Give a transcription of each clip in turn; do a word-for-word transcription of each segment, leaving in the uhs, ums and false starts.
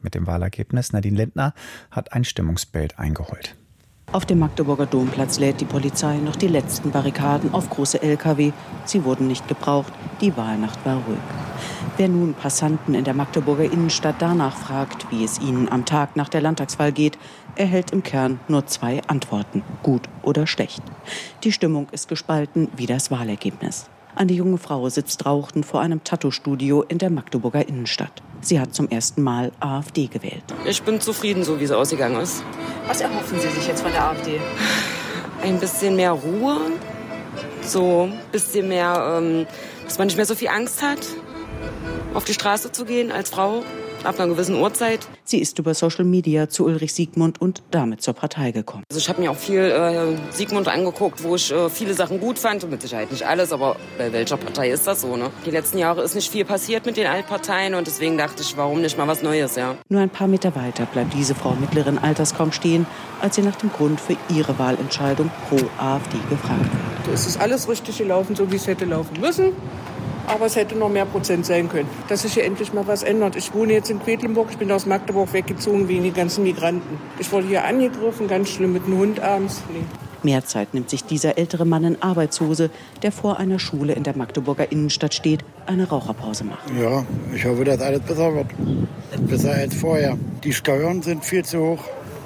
mit dem Wahlergebnis. Nadine Lindner hat ein Stimmungsbild eingeholt. Auf dem Magdeburger Domplatz lädt die Polizei noch die letzten Barrikaden auf große L K W. Sie wurden nicht gebraucht, die Wahlnacht war ruhig. Wer nun Passanten in der Magdeburger Innenstadt danach fragt, wie es ihnen am Tag nach der Landtagswahl geht, erhält im Kern nur zwei Antworten, gut oder schlecht. Die Stimmung ist gespalten wie das Wahlergebnis. Eine junge Frau sitzt rauchend vor einem Tattoo-Studio in der Magdeburger Innenstadt. Sie hat zum ersten Mal AfD gewählt. Ich bin zufrieden, so wie es ausgegangen ist. Was erhoffen Sie sich jetzt von der AfD? Ein bisschen mehr Ruhe, so ein bisschen mehr, ähm, dass man nicht mehr so viel Angst hat, auf die Straße zu gehen als Frau ab einer gewissen Uhrzeit. Sie ist über Social Media zu Ulrich Siegmund und damit zur Partei gekommen. Also ich habe mir auch viel äh, Siegmund angeguckt, wo ich äh, viele Sachen gut fand. Und mit Sicherheit nicht alles, aber bei welcher Partei ist das so, ne? Die letzten Jahre ist nicht viel passiert mit den Altparteien und deswegen dachte ich, warum nicht mal was Neues, ja. Nur ein paar Meter weiter bleibt diese Frau mittleren Alters kaum stehen, als sie nach dem Grund für ihre Wahlentscheidung pro AfD gefragt wird. Es ist alles richtig gelaufen, so wie es hätte laufen müssen. Aber es hätte noch mehr Prozent sein können, dass sich hier endlich mal was ändert. Ich wohne jetzt in Quedlinburg, ich bin aus Magdeburg weggezogen wegen den ganzen Migranten. Ich wurde hier angegriffen, ganz schlimm mit einem Hund abends. Nee. Mehr Zeit nimmt sich dieser ältere Mann in Arbeitshose, der vor einer Schule in der Magdeburger Innenstadt steht, eine Raucherpause macht. Ja, ich hoffe, dass alles besser wird. Besser als vorher. Die Steuern sind viel zu hoch.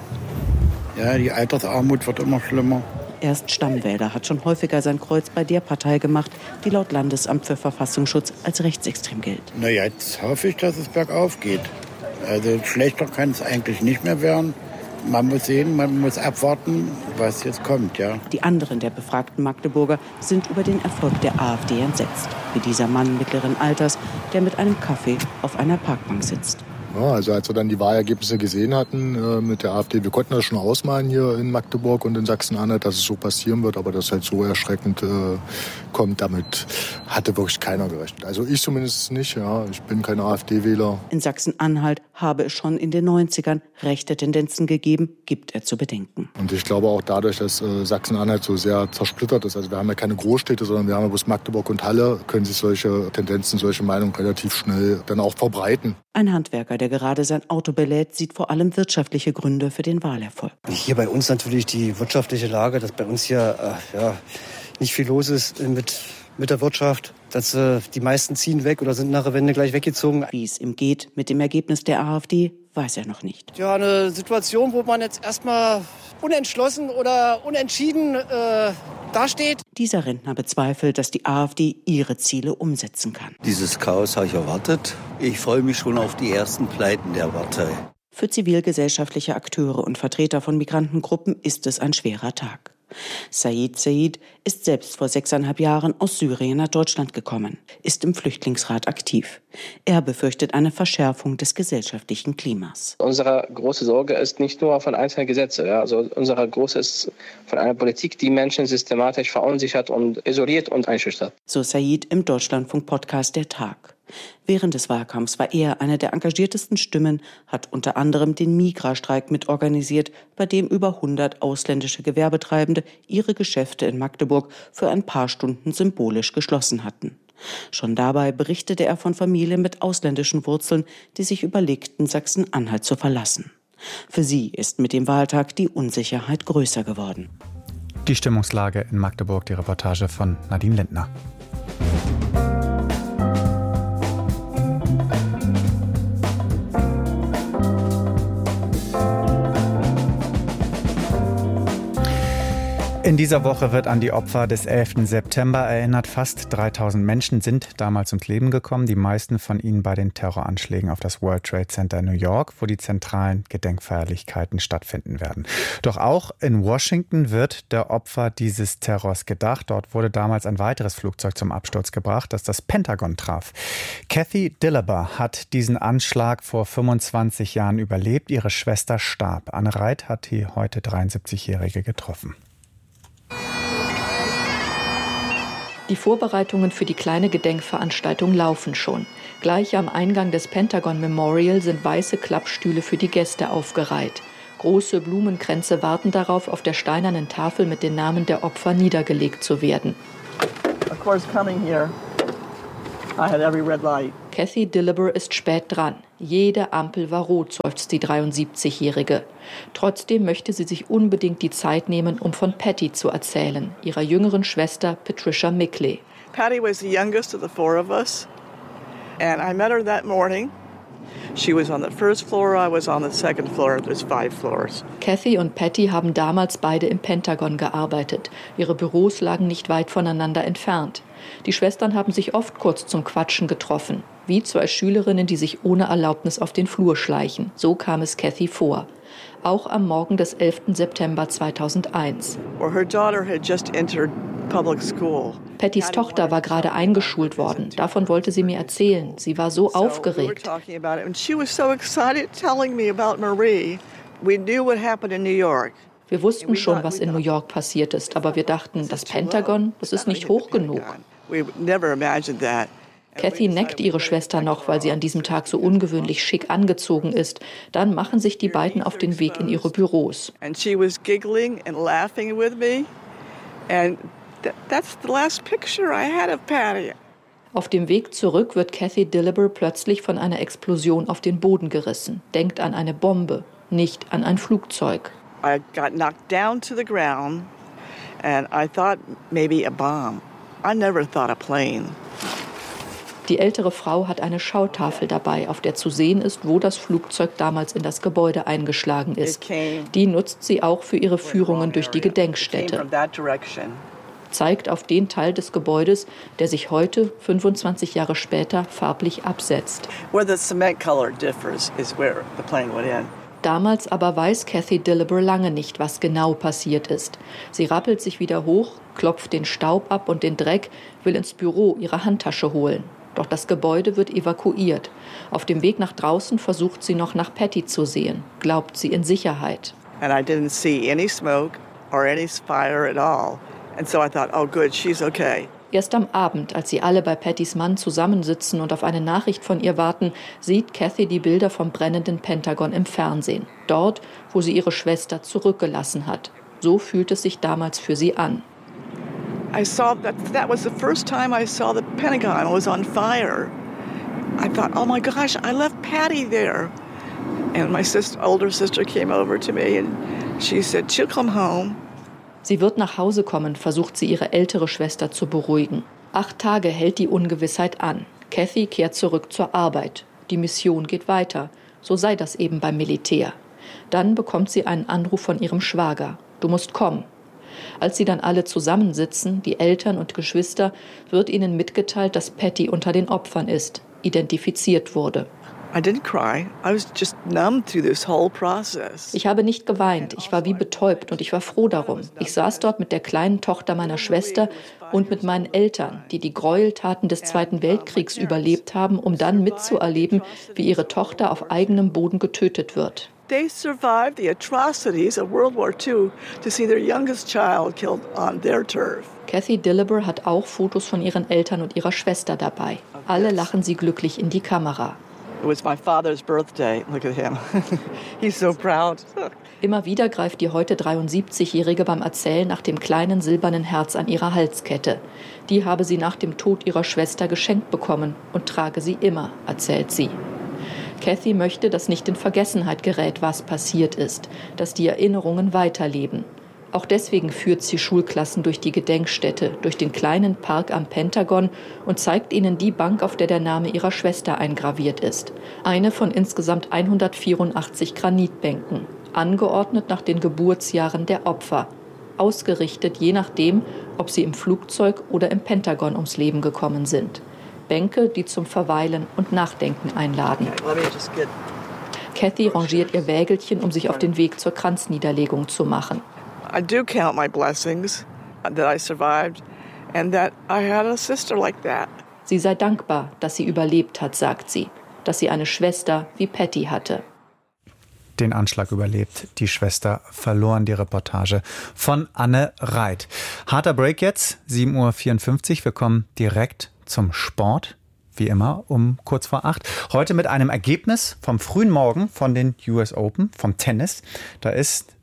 Ja, die Altersarmut wird immer schlimmer. Erst Stammwähler hat schon häufiger sein Kreuz bei der Partei gemacht, die laut Landesamt für Verfassungsschutz als rechtsextrem gilt. Na ja, jetzt hoffe ich, dass es bergauf geht. Also schlechter kann es eigentlich nicht mehr werden. Man muss sehen, man muss abwarten, was jetzt kommt, ja. Die anderen der befragten Magdeburger sind über den Erfolg der AfD entsetzt. Wie dieser Mann mittleren Alters, der mit einem Kaffee auf einer Parkbank sitzt. Ja, also als wir dann die Wahlergebnisse gesehen hatten äh, mit der AfD, wir konnten das schon ausmalen hier in Magdeburg und in Sachsen-Anhalt, dass es so passieren wird, aber dass es halt so erschreckend äh, kommt, damit hatte wirklich keiner gerechnet. Also ich zumindest nicht, ja, ich bin kein AfD-Wähler. In Sachsen-Anhalt habe es schon in den neunzigern rechte Tendenzen gegeben, gibt er zu bedenken. Und ich glaube auch dadurch, dass äh, Sachsen-Anhalt so sehr zersplittert ist, also wir haben ja keine Großstädte, sondern wir haben ja bloß Magdeburg und Halle, können sich solche Tendenzen, solche Meinungen relativ schnell dann auch verbreiten. Ein Handwerker, der gerade sein Auto belädt, sieht vor allem wirtschaftliche Gründe für den Wahlerfolg. Hier bei uns natürlich die wirtschaftliche Lage, dass bei uns hier äh, ja, nicht viel los ist mit, mit der Wirtschaft. Dass, äh, die meisten ziehen weg oder sind nach der Wende gleich weggezogen. Wie es ihm geht mit dem Ergebnis der AfD, weiß er noch nicht. Ja, eine Situation, wo man jetzt erstmal unentschlossen oder unentschieden äh, dasteht. Dieser Rentner bezweifelt, dass die AfD ihre Ziele umsetzen kann. Dieses Chaos habe ich erwartet. Ich freue mich schon auf die ersten Pleiten der Partei. Für zivilgesellschaftliche Akteure und Vertreter von Migrantengruppen ist es ein schwerer Tag. Said Said ist selbst vor sechseinhalb Jahren aus Syrien nach Deutschland gekommen, ist im Flüchtlingsrat aktiv. Er befürchtet eine Verschärfung des gesellschaftlichen Klimas. Unsere große Sorge ist nicht nur von einzelnen Gesetzen, ja, also unsere große ist von einer Politik, die Menschen systematisch verunsichert und isoliert und einschüchtert. So Said im Deutschlandfunk-Podcast Der Tag. Während des Wahlkampfs war er eine der engagiertesten Stimmen, hat unter anderem den Migra-Streik mitorganisiert, bei dem über hundert ausländische Gewerbetreibende ihre Geschäfte in Magdeburg für ein paar Stunden symbolisch geschlossen hatten. Schon dabei berichtete er von Familien mit ausländischen Wurzeln, die sich überlegten, Sachsen-Anhalt zu verlassen. Für sie ist mit dem Wahltag die Unsicherheit größer geworden. Die Stimmungslage in Magdeburg, die Reportage von Nadine Lindner. In dieser Woche wird an die Opfer des elften September erinnert. Fast dreitausend Menschen sind damals ums Leben gekommen, die meisten von ihnen bei den Terroranschlägen auf das World Trade Center in New York, wo die zentralen Gedenkfeierlichkeiten stattfinden werden. Doch auch in Washington wird der Opfer dieses Terrors gedacht. Dort wurde damals ein weiteres Flugzeug zum Absturz gebracht, das das Pentagon traf. Kathy Dilleber hat diesen Anschlag vor fünfundzwanzig Jahren überlebt. Ihre Schwester starb. Anne Reit hat die heute dreiundsiebzigjährige getroffen. Die Vorbereitungen für die kleine Gedenkveranstaltung laufen schon. Gleich am Eingang des Pentagon Memorial sind weiße Klappstühle für die Gäste aufgereiht. Große Blumenkränze warten darauf, auf der steinernen Tafel mit den Namen der Opfer niedergelegt zu werden. Of course, coming here, I had every red light Kathy Diliber ist spät dran. Jede Ampel war rot, seufzt die dreiundsiebzigjährige. Trotzdem möchte sie sich unbedingt die Zeit nehmen, um von Patty zu erzählen, ihrer jüngeren Schwester Patricia Mickley. Patty was the youngest of the four of us, and I met her that morning. She was on the first floor, I was on the second floor. There's five floors. Kathy und Patty haben damals beide im Pentagon gearbeitet. Ihre Büros lagen nicht weit voneinander entfernt. Die Schwestern haben sich oft kurz zum Quatschen getroffen, wie zwei Schülerinnen, die sich ohne Erlaubnis auf den Flur schleichen. So kam es Kathy vor. Auch am Morgen des elften September zweitausendeins. Her daughter had just entered public school. Pattys Tochter war gerade eingeschult worden. Davon wollte sie mir erzählen. Sie war so aufgeregt. Wir wussten schon, was in New York passiert ist, aber wir dachten, das Pentagon, das ist nicht hoch genug. Kathy neckt ihre Schwester noch, weil sie an diesem Tag so ungewöhnlich schick angezogen ist. Dann machen sich die beiden auf den Weg in ihre Büros. Auf dem Weg zurück wird Kathy Diliber plötzlich von einer Explosion auf den Boden gerissen. Denkt an eine Bombe, nicht an ein Flugzeug. I got knocked down to the ground and I thought maybe a bomb. I never thought a plane. Die ältere Frau hat eine Schautafel dabei, auf der zu sehen ist, wo das Flugzeug damals in das Gebäude eingeschlagen ist. Die nutzt sie auch für ihre Führungen durch die Gedenkstätte. Zeigt auf den Teil des Gebäudes, der sich heute, fünfundzwanzig Jahre später, farblich absetzt. Damals aber weiß Kathy Diliber lange nicht, was genau passiert ist. Sie rappelt sich wieder hoch, klopft den Staub ab und den Dreck, will ins Büro ihre Handtasche holen. Doch das Gebäude wird evakuiert. Auf dem Weg nach draußen versucht sie noch nach Patty zu sehen. Glaubt sie in Sicherheit. And I didn't see any smoke or any fire at all. And so I thought, oh good, she's okay. Erst am Abend, als sie alle bei Pattys Mann zusammensitzen und auf eine Nachricht von ihr warten, sieht Kathy die Bilder vom brennenden Pentagon im Fernsehen. Dort, wo sie ihre Schwester zurückgelassen hat. So fühlt es sich damals für sie an. I saw that that was the first time I saw the Pentagon was on fire. I thought, oh my gosh, I left Patty there. And my sister, older sister came over to me and she said, she'll come home. Sie wird nach Hause kommen, versucht sie ihre ältere Schwester zu beruhigen. Acht Tage hält die Ungewissheit an. Kathy kehrt zurück zur Arbeit. Die Mission geht weiter. So sei das eben beim Militär. Dann bekommt sie einen Anruf von ihrem Schwager. Du musst kommen. Als sie dann alle zusammensitzen, die Eltern und Geschwister, wird ihnen mitgeteilt, dass Patty unter den Opfern ist, identifiziert wurde. Ich habe nicht geweint, ich war wie betäubt und ich war froh darum. Ich saß dort mit der kleinen Tochter meiner Schwester und mit meinen Eltern, die die Gräueltaten des Zweiten Weltkriegs überlebt haben, um dann mitzuerleben, wie ihre Tochter auf eigenem Boden getötet wird. They survived the atrocities of World War Two to see their youngest child killed on their turf. Kathy Diliber hat auch Fotos von ihren Eltern und ihrer Schwester dabei. Alle lachen sie glücklich in die Kamera. It was my father's birthday. Look at him. He's so proud. Immer wieder greift die heute dreiundsiebzigjährige beim Erzählen nach dem kleinen silbernen Herz an ihrer Halskette. Die habe sie nach dem Tod ihrer Schwester geschenkt bekommen und trage sie immer, erzählt sie. Kathy möchte, dass nicht in Vergessenheit gerät, was passiert ist, dass die Erinnerungen weiterleben. Auch deswegen führt sie Schulklassen durch die Gedenkstätte, durch den kleinen Park am Pentagon und zeigt ihnen die Bank, auf der der Name ihrer Schwester eingraviert ist. Eine von insgesamt hundertvierundachtzig Granitbänken, angeordnet nach den Geburtsjahren der Opfer, ausgerichtet je nachdem, ob sie im Flugzeug oder im Pentagon ums Leben gekommen sind. Bänke, die zum Verweilen und Nachdenken einladen. Kathy rangiert ihr Wägelchen, um sich auf den Weg zur Kranzniederlegung zu machen. I do count my blessings that I survived and that I had a sister like that. Sie sei dankbar, dass sie überlebt hat, sagt sie, dass sie eine Schwester wie Patty hatte. Den Anschlag überlebt, die Schwester verloren, die Reportage von Anne Reit. Harter Break jetzt, sieben Uhr vierundfünfzig. Wir kommen direkt zum Sport, wie immer um kurz vor acht. Heute mit einem Ergebnis vom frühen Morgen von den U S Open, vom Tennis. Da ist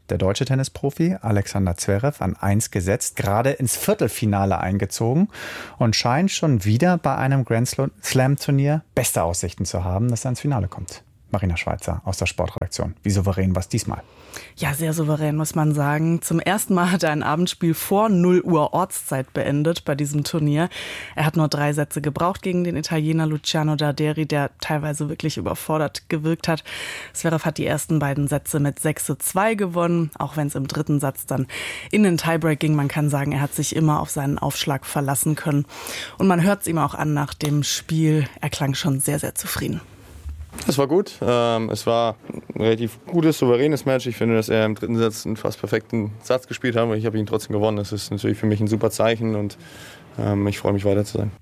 Der deutsche Tennisprofi Alexander Zverev an eins gesetzt, gerade ins Viertelfinale eingezogen und scheint schon wieder bei einem Grand Slam-Turnier beste Aussichten zu haben, dass er ins Finale kommt. Marina Schweizer aus der Sportredaktion. Wie souverän war es diesmal? Ja, sehr souverän, muss man sagen. Zum ersten Mal hat er ein Abendspiel vor null Uhr Ortszeit beendet bei diesem Turnier. Er hat nur drei Sätze gebraucht gegen den Italiener Luciano Darderi, der teilweise wirklich überfordert gewirkt hat. Zverev hat die ersten beiden Sätze mit sechs zu zwei gewonnen, auch wenn es im dritten Satz dann in den Tiebreak ging. Man kann sagen, er hat sich immer auf seinen Aufschlag verlassen können. Und man hört es ihm auch an nach dem Spiel. Er klang schon sehr, sehr zufrieden. Es war gut. Ähm, es war ein relativ gutes, souveränes Match. Ich finde, dass er im dritten Satz einen fast perfekten Satz gespielt hat. Und ich habe ihn trotzdem gewonnen. Das ist natürlich für mich ein super Zeichen und ähm, ich freue mich, weiter zu sein.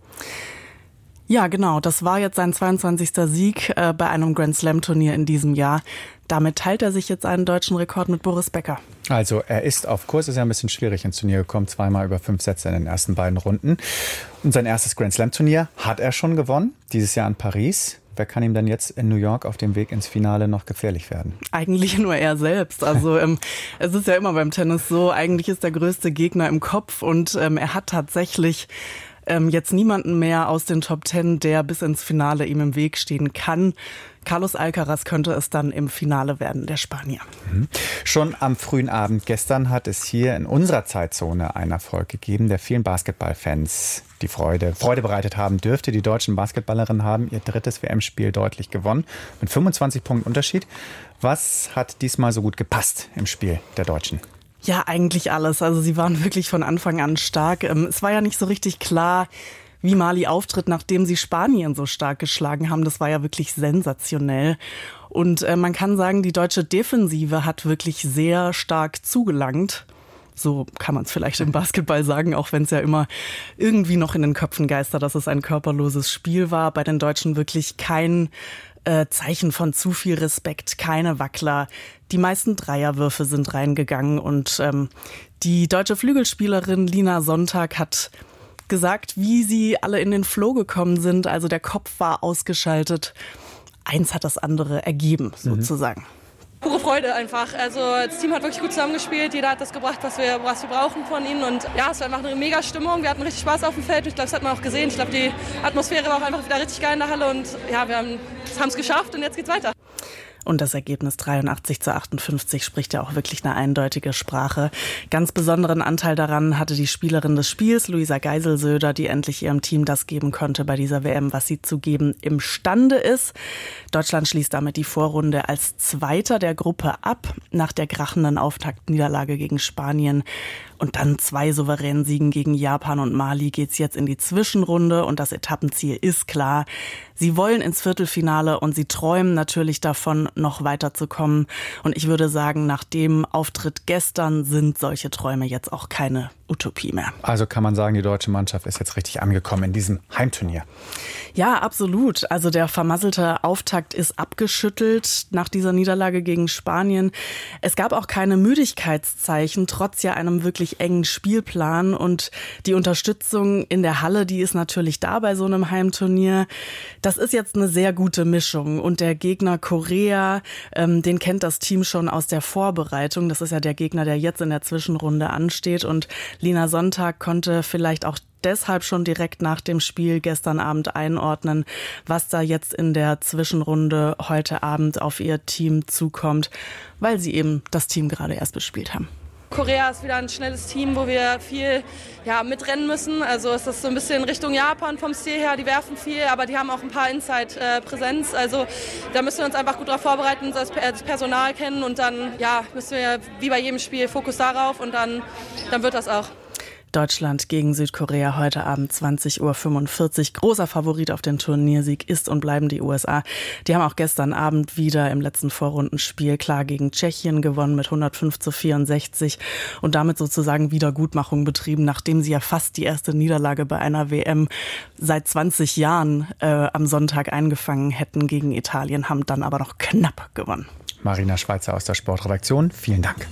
Ja, genau. Das war jetzt sein zweiundzwanzigster Sieg äh, bei einem Grand Slam Turnier in diesem Jahr. Damit teilt er sich jetzt einen deutschen Rekord mit Boris Becker. Also er ist auf Kurs, ist ja ein bisschen schwierig ins Turnier gekommen. Zweimal über fünf Sätze in den ersten beiden Runden. Und sein erstes Grand Slam Turnier hat er schon gewonnen. Dieses Jahr in Paris. Wer kann ihm denn jetzt in New York auf dem Weg ins Finale noch gefährlich werden? Eigentlich nur er selbst. Also ähm, es ist ja immer beim Tennis so, eigentlich ist der größte Gegner im Kopf und ähm, er hat tatsächlich ähm, jetzt niemanden mehr aus den Top Ten, der bis ins Finale ihm im Weg stehen kann. Carlos Alcaraz könnte es dann im Finale werden, der Spanier. Mhm. Schon am frühen Abend gestern hat es hier in unserer Zeitzone einen Erfolg gegeben, der vielen Basketballfans die Freude, Freude bereitet haben dürfte. Die deutschen Basketballerinnen haben ihr drittes W M-Spiel deutlich gewonnen, mit fünfundzwanzig Punkten Unterschied. Was hat diesmal so gut gepasst im Spiel der Deutschen? Ja, eigentlich alles. Also sie waren wirklich von Anfang an stark. Es war ja nicht so richtig klar, wie Mali auftritt, nachdem sie Spanien so stark geschlagen haben. Das war ja wirklich sensationell. Und äh, man kann sagen, die deutsche Defensive hat wirklich sehr stark zugelangt. So kann man es vielleicht im Basketball sagen, auch wenn es ja immer irgendwie noch in den Köpfen geistert, dass es ein körperloses Spiel war. Bei den Deutschen wirklich kein äh, Zeichen von zu viel Respekt, keine Wackler. Die meisten Dreierwürfe sind reingegangen und ähm, die deutsche Flügelspielerin Lina Sonntag hat gesagt, wie sie alle in den Flow gekommen sind. Also der Kopf war ausgeschaltet. Eins hat das andere ergeben, sozusagen. Pure Freude einfach. Also das Team hat wirklich gut zusammengespielt. Jeder hat das gebracht, was wir, was wir brauchen von ihnen. Und ja, es war einfach eine mega Stimmung. Wir hatten richtig Spaß auf dem Feld. Ich glaube, das hat man auch gesehen. Ich glaube, die Atmosphäre war auch einfach wieder richtig geil in der Halle. Und ja, wir haben es geschafft und jetzt geht's weiter. Und das Ergebnis dreiundachtzig zu achtundfünfzig spricht ja auch wirklich eine eindeutige Sprache. Ganz besonderen Anteil daran hatte die Spielerin des Spiels, Luisa Geiselsöder, die endlich ihrem Team das geben konnte bei dieser W M, was sie zu geben imstande ist. Deutschland schließt damit die Vorrunde als Zweiter der Gruppe ab, nach der krachenden Auftaktniederlage gegen Spanien. Und dann zwei souveränen Siegen gegen Japan und Mali geht's jetzt in die Zwischenrunde und das Etappenziel ist klar. Sie wollen ins Viertelfinale und sie träumen natürlich davon, noch weiterzukommen. Und ich würde sagen, nach dem Auftritt gestern sind solche Träume jetzt auch keine Utopie mehr. Also kann man sagen, die deutsche Mannschaft ist jetzt richtig angekommen in diesem Heimturnier. Ja, absolut. Also der vermasselte Auftakt ist abgeschüttelt nach dieser Niederlage gegen Spanien. Es gab auch keine Müdigkeitszeichen, trotz ja einem wirklich engen Spielplan. Und die Unterstützung in der Halle, die ist natürlich da bei so einem Heimturnier. Das ist jetzt eine sehr gute Mischung. Und der Gegner Korea, ähm, den kennt das Team schon aus der Vorbereitung. Das ist ja der Gegner, der jetzt in der Zwischenrunde ansteht. Und Lina Sonntag konnte vielleicht auch deshalb schon direkt nach dem Spiel gestern Abend einordnen, was da jetzt in der Zwischenrunde heute Abend auf ihr Team zukommt, weil sie eben das Team gerade erst bespielt haben. Korea ist wieder ein schnelles Team, wo wir viel ja, mitrennen müssen. Also es ist so ein bisschen Richtung Japan vom Stil her. Die werfen viel, aber die haben auch ein paar Inside-Präsenz. Also da müssen wir uns einfach gut darauf vorbereiten, das Personal kennen und dann ja, müssen wir wie bei jedem Spiel Fokus darauf und dann, dann wird das auch. Deutschland gegen Südkorea heute Abend zwanzig Uhr fünfundvierzig. Großer Favorit auf den Turniersieg ist und bleiben die U S A. Die haben auch gestern Abend wieder im letzten Vorrundenspiel klar gegen Tschechien gewonnen mit hundertfünf zu vierundsechzig und damit sozusagen Wiedergutmachung betrieben, nachdem sie ja fast die erste Niederlage bei einer W M seit zwanzig Jahren äh, am Sonntag eingefangen hätten gegen Italien, haben dann aber noch knapp gewonnen. Marina Schweizer aus der Sportredaktion, vielen Dank.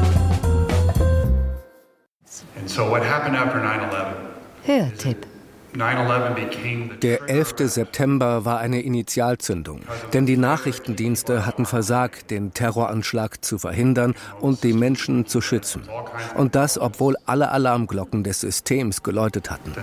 So what happened after nine eleven? Hörtipp. Der elfte September war eine Initialzündung, denn die Nachrichtendienste hatten versagt, den Terroranschlag zu verhindern und die Menschen zu schützen. Und das, obwohl alle Alarmglocken des Systems geläutet hatten.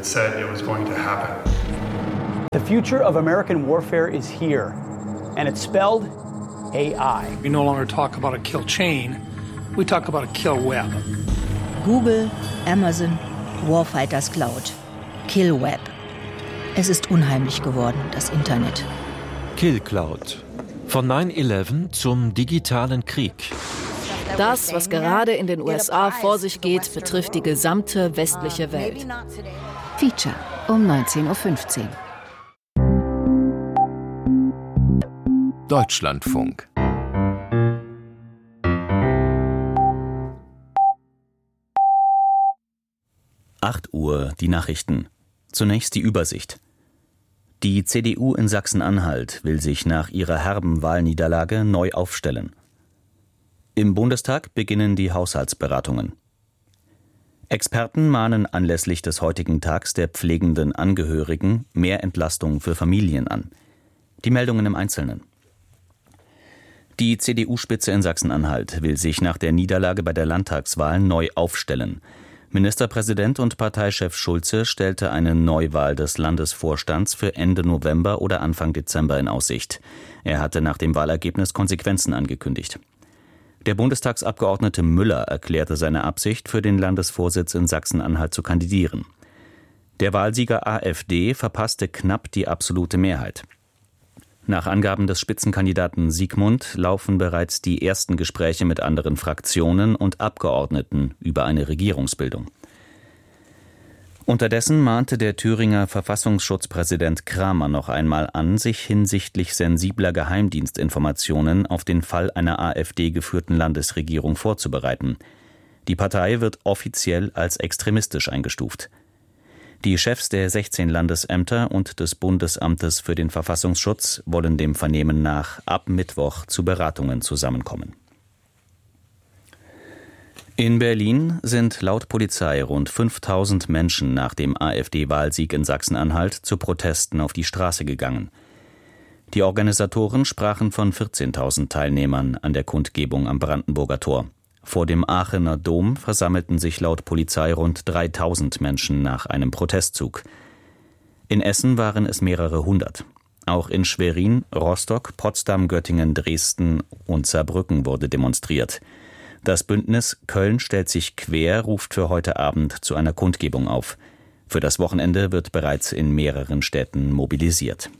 The future of American warfare is here, and it's spelled A I. We no longer talk about a kill chain, we talk about a kill web. Google, Amazon, Warfighters Cloud. Kill Web. Es ist unheimlich geworden, das Internet. Kill Cloud. Von neun elf zum digitalen Krieg. Das, was gerade in den U S A vor sich geht, betrifft die gesamte westliche Welt. Feature um neunzehn Uhr fünfzehn. Deutschlandfunk. acht Uhr, die Nachrichten. Zunächst die Übersicht. Die C D U in Sachsen-Anhalt will sich nach ihrer herben Wahlniederlage neu aufstellen. Im Bundestag beginnen die Haushaltsberatungen. Experten mahnen anlässlich des heutigen Tags der pflegenden Angehörigen mehr Entlastung für Familien an. Die Meldungen im Einzelnen. Die C D U-Spitze in Sachsen-Anhalt will sich nach der Niederlage bei der Landtagswahl neu aufstellen. Ministerpräsident und Parteichef Schulze stellte eine Neuwahl des Landesvorstands für Ende November oder Anfang Dezember in Aussicht. Er hatte nach dem Wahlergebnis Konsequenzen angekündigt. Der Bundestagsabgeordnete Müller erklärte seine Absicht, für den Landesvorsitz in Sachsen-Anhalt zu kandidieren. Der Wahlsieger AfD verpasste knapp die absolute Mehrheit. Nach Angaben des Spitzenkandidaten Siegmund laufen bereits die ersten Gespräche mit anderen Fraktionen und Abgeordneten über eine Regierungsbildung. Unterdessen mahnte der Thüringer Verfassungsschutzpräsident Kramer noch einmal an, sich hinsichtlich sensibler Geheimdienstinformationen auf den Fall einer AfD-geführten Landesregierung vorzubereiten. Die Partei wird offiziell als extremistisch eingestuft. Die Chefs der sechzehn Landesämter und des Bundesamtes für den Verfassungsschutz wollen dem Vernehmen nach ab Mittwoch zu Beratungen zusammenkommen. In Berlin sind laut Polizei rund fünftausend Menschen nach dem AfD-Wahlsieg in Sachsen-Anhalt zu Protesten auf die Straße gegangen. Die Organisatoren sprachen von vierzehntausend Teilnehmern an der Kundgebung am Brandenburger Tor. Vor dem Aachener Dom versammelten sich laut Polizei rund dreitausend Menschen nach einem Protestzug. In Essen waren es mehrere hundert. Auch in Schwerin, Rostock, Potsdam, Göttingen, Dresden und Saarbrücken wurde demonstriert. Das Bündnis Köln stellt sich quer ruft für heute Abend zu einer Kundgebung auf. Für das Wochenende wird bereits in mehreren Städten mobilisiert.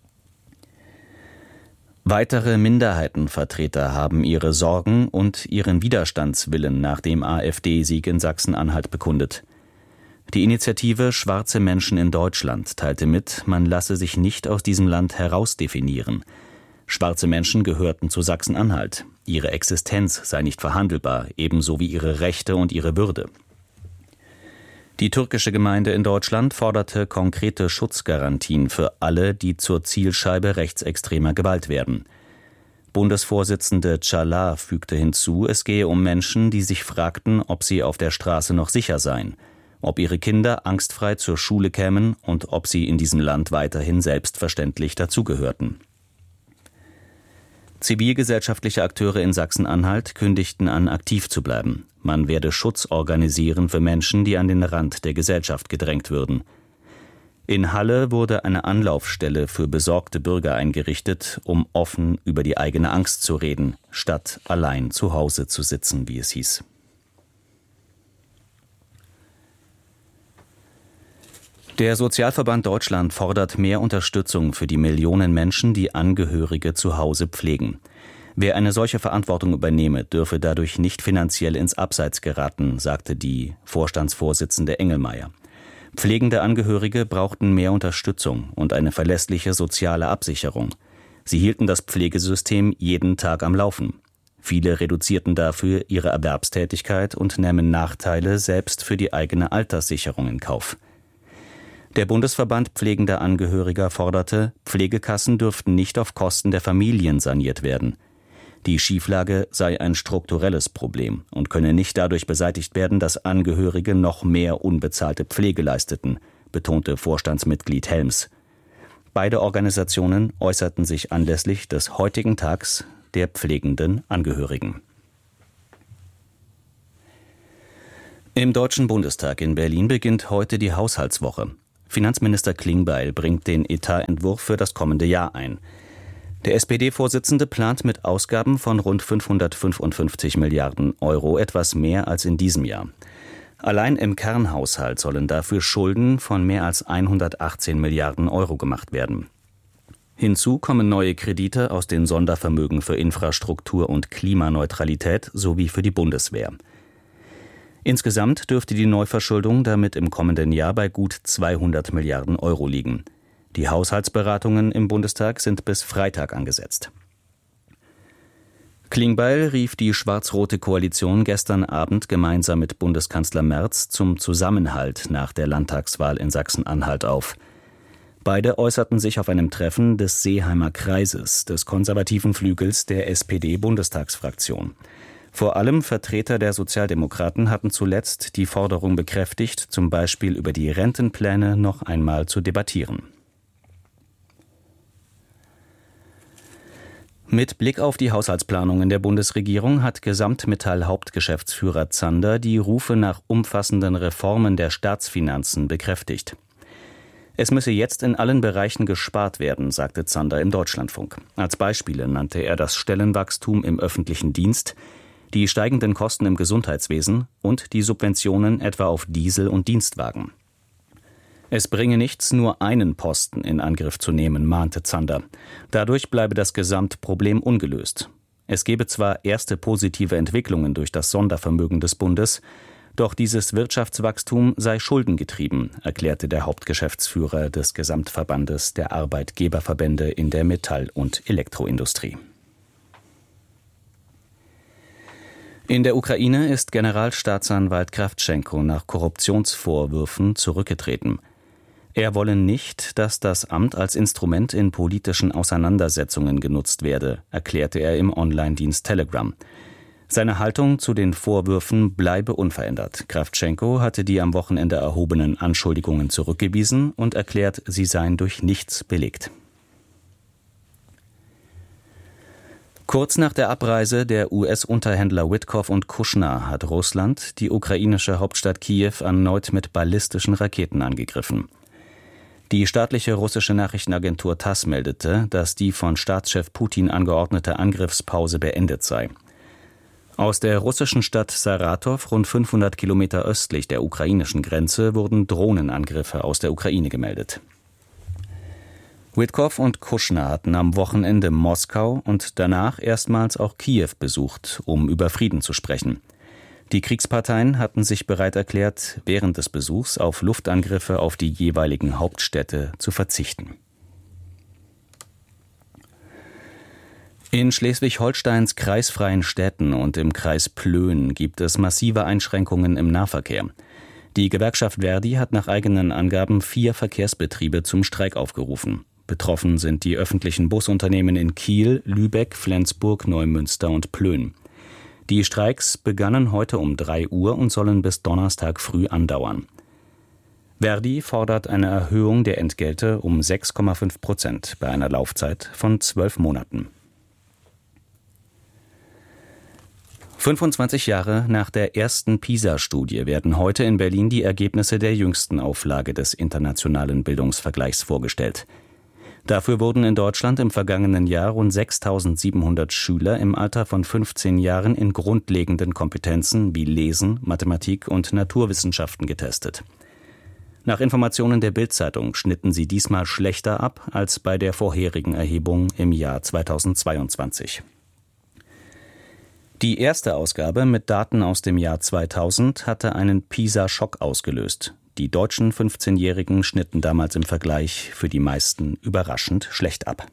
Weitere Minderheitenvertreter haben ihre Sorgen und ihren Widerstandswillen nach dem AfD-Sieg in Sachsen-Anhalt bekundet. Die Initiative Schwarze Menschen in Deutschland teilte mit, man lasse sich nicht aus diesem Land herausdefinieren. Schwarze Menschen gehörten zu Sachsen-Anhalt. Ihre Existenz sei nicht verhandelbar, ebenso wie ihre Rechte und ihre Würde. Die türkische Gemeinde in Deutschland forderte konkrete Schutzgarantien für alle, die zur Zielscheibe rechtsextremer Gewalt werden. Bundesvorsitzende Çağlar fügte hinzu, es gehe um Menschen, die sich fragten, ob sie auf der Straße noch sicher seien, ob ihre Kinder angstfrei zur Schule kämen und ob sie in diesem Land weiterhin selbstverständlich dazugehörten. Zivilgesellschaftliche Akteure in Sachsen-Anhalt kündigten an, aktiv zu bleiben. Man werde Schutz organisieren für Menschen, die an den Rand der Gesellschaft gedrängt würden. In Halle wurde eine Anlaufstelle für besorgte Bürger eingerichtet, um offen über die eigene Angst zu reden, statt allein zu Hause zu sitzen, wie es hieß. Der Sozialverband Deutschland fordert mehr Unterstützung für die Millionen Menschen, die Angehörige zu Hause pflegen. Wer eine solche Verantwortung übernehme, dürfe dadurch nicht finanziell ins Abseits geraten, sagte die Vorstandsvorsitzende Engelmeier. Pflegende Angehörige brauchten mehr Unterstützung und eine verlässliche soziale Absicherung. Sie hielten das Pflegesystem jeden Tag am Laufen. Viele reduzierten dafür ihre Erwerbstätigkeit und nähmen Nachteile selbst für die eigene Alterssicherung in Kauf. Der Bundesverband pflegender Angehöriger forderte, Pflegekassen dürften nicht auf Kosten der Familien saniert werden. Die Schieflage sei ein strukturelles Problem und könne nicht dadurch beseitigt werden, dass Angehörige noch mehr unbezahlte Pflege leisteten, betonte Vorstandsmitglied Helms. Beide Organisationen äußerten sich anlässlich des heutigen Tags der pflegenden Angehörigen. Im Deutschen Bundestag in Berlin beginnt heute die Haushaltswoche. Finanzminister Klingbeil bringt den Etatentwurf für das kommende Jahr ein. Der S P D-Vorsitzende plant mit Ausgaben von rund fünfhundertfünfundfünfzig Milliarden Euro etwas mehr als in diesem Jahr. Allein im Kernhaushalt sollen dafür Schulden von mehr als hundertachtzehn Milliarden Euro gemacht werden. Hinzu kommen neue Kredite aus den Sondervermögen für Infrastruktur und Klimaneutralität sowie für die Bundeswehr. Insgesamt dürfte die Neuverschuldung damit im kommenden Jahr bei gut zweihundert Milliarden Euro liegen. Die Haushaltsberatungen im Bundestag sind bis Freitag angesetzt. Klingbeil rief die schwarz-rote Koalition gestern Abend gemeinsam mit Bundeskanzler Merz zum Zusammenhalt nach der Landtagswahl in Sachsen-Anhalt auf. Beide äußerten sich auf einem Treffen des Seeheimer Kreises, des konservativen Flügels der S P D-Bundestagsfraktion. Vor allem Vertreter der Sozialdemokraten hatten zuletzt die Forderung bekräftigt, zum Beispiel über die Rentenpläne noch einmal zu debattieren. Mit Blick auf die Haushaltsplanungen der Bundesregierung hat Gesamtmetall-Hauptgeschäftsführer Zander die Rufe nach umfassenden Reformen der Staatsfinanzen bekräftigt. Es müsse jetzt in allen Bereichen gespart werden, sagte Zander im Deutschlandfunk. Als Beispiele nannte er das Stellenwachstum im öffentlichen Dienst, die steigenden Kosten im Gesundheitswesen und die Subventionen etwa auf Diesel und Dienstwagen. Es bringe nichts, nur einen Posten in Angriff zu nehmen, mahnte Zander. Dadurch bleibe das Gesamtproblem ungelöst. Es gebe zwar erste positive Entwicklungen durch das Sondervermögen des Bundes, doch dieses Wirtschaftswachstum sei schuldengetrieben, erklärte der Hauptgeschäftsführer des Gesamtverbandes der Arbeitgeberverbände in der Metall- und Elektroindustrie. In der Ukraine ist Generalstaatsanwalt Krawtschenko nach Korruptionsvorwürfen zurückgetreten. Er wolle nicht, dass das Amt als Instrument in politischen Auseinandersetzungen genutzt werde, erklärte er im Online-Dienst Telegram. Seine Haltung zu den Vorwürfen bleibe unverändert. Krawtschenko hatte die am Wochenende erhobenen Anschuldigungen zurückgewiesen und erklärt, sie seien durch nichts belegt. Kurz nach der Abreise der U S-Unterhändler Witkoff und Kushner hat Russland die ukrainische Hauptstadt Kiew erneut mit ballistischen Raketen angegriffen. Die staatliche russische Nachrichtenagentur TASS meldete, dass die von Staatschef Putin angeordnete Angriffspause beendet sei. Aus der russischen Stadt Saratow, rund fünfhundert Kilometer östlich der ukrainischen Grenze, wurden Drohnenangriffe aus der Ukraine gemeldet. Witkoff und Kushner hatten am Wochenende Moskau und danach erstmals auch Kiew besucht, um über Frieden zu sprechen. Die Kriegsparteien hatten sich bereit erklärt, während des Besuchs auf Luftangriffe auf die jeweiligen Hauptstädte zu verzichten. In Schleswig-Holsteins kreisfreien Städten und im Kreis Plön gibt es massive Einschränkungen im Nahverkehr. Die Gewerkschaft Verdi hat nach eigenen Angaben vier Verkehrsbetriebe zum Streik aufgerufen. Betroffen sind die öffentlichen Busunternehmen in Kiel, Lübeck, Flensburg, Neumünster und Plön. Die Streiks begannen heute um drei Uhr und sollen bis Donnerstag früh andauern. Verdi fordert eine Erhöhung der Entgelte um sechs Komma fünf Prozent bei einer Laufzeit von zwölf Monaten. fünfundzwanzig Jahre nach der ersten PISA-Studie werden heute in Berlin die Ergebnisse der jüngsten Auflage des internationalen Bildungsvergleichs vorgestellt. Dafür wurden in Deutschland im vergangenen Jahr rund sechstausendsiebenhundert Schüler im Alter von fünfzehn Jahren in grundlegenden Kompetenzen wie Lesen, Mathematik und Naturwissenschaften getestet. Nach Informationen der Bild-Zeitung schnitten sie diesmal schlechter ab als bei der vorherigen Erhebung im Jahr zweitausendzweiundzwanzig. Die erste Ausgabe mit Daten aus dem Jahr zweitausend hatte einen PISA-Schock ausgelöst. Die deutschen fünfzehnjährigen schnitten damals im Vergleich für die meisten überraschend schlecht ab.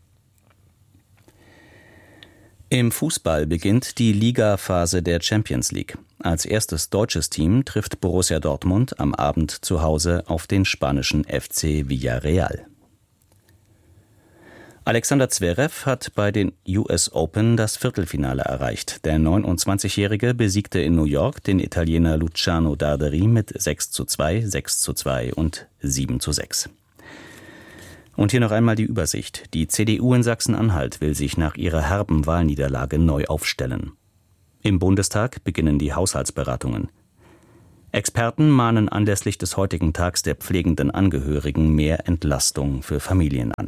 Im Fußball beginnt die Ligaphase der Champions League. Als erstes deutsches Team trifft Borussia Dortmund am Abend zu Hause auf den spanischen F C Villarreal. Alexander Zverev hat bei den U S Open das Viertelfinale erreicht. Der neunundzwanzigjährige besiegte in New York den Italiener Luciano Darderi mit sechs zu zwei, sechs zu zwei und sieben zu sechs. Und hier noch einmal die Übersicht. Die C D U in Sachsen-Anhalt will sich nach ihrer herben Wahlniederlage neu aufstellen. Im Bundestag beginnen die Haushaltsberatungen. Experten mahnen anlässlich des heutigen Tags der pflegenden Angehörigen mehr Entlastung für Familien an.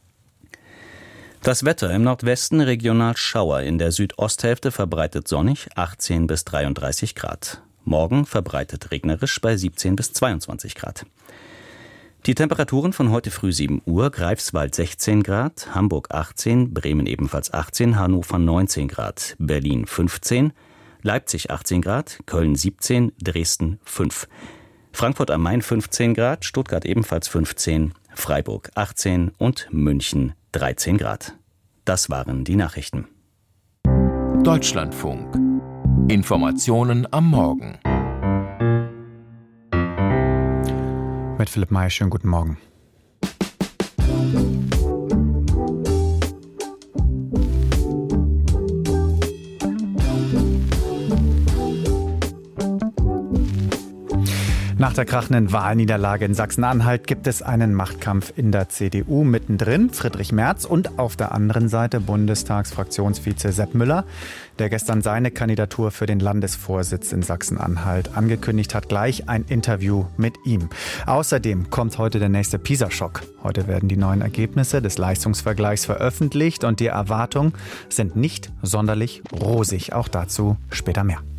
Das Wetter: im Nordwesten regional Schauer, in der Südosthälfte verbreitet sonnig, achtzehn bis dreiunddreißig Grad. Morgen verbreitet regnerisch bei siebzehn bis zweiundzwanzig Grad. Die Temperaturen von heute früh sieben Uhr: Greifswald sechzehn Grad, Hamburg achtzehn, Bremen ebenfalls achtzehn, Hannover neunzehn Grad, Berlin fünfzehn, Leipzig achtzehn Grad, Köln siebzehn, Dresden fünf, Frankfurt am Main fünfzehn Grad, Stuttgart ebenfalls fünfzehn, Freiburg achtzehn und München dreizehn Grad. Das waren die Nachrichten. Deutschlandfunk. Informationen am Morgen. Mit Philipp May, schönen guten Morgen. Nach der krachenden Wahlniederlage in Sachsen-Anhalt gibt es einen Machtkampf in der C D U. Mittendrin Friedrich Merz und auf der anderen Seite Bundestagsfraktionsvize Sepp Müller, der gestern seine Kandidatur für den Landesvorsitz in Sachsen-Anhalt angekündigt hat. Gleich ein Interview mit ihm. Außerdem kommt heute der nächste PISA-Schock. Heute werden die neuen Ergebnisse des Leistungsvergleichs veröffentlicht und die Erwartungen sind nicht sonderlich rosig. Auch dazu später mehr.